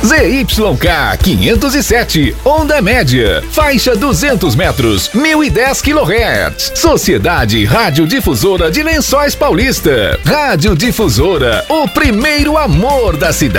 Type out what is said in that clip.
ZYK 507, onda média, faixa 200 metros, 1010 kHz. Sociedade Radiodifusora de Lençóis Paulista. Radiodifusora, o primeiro amor da cidade.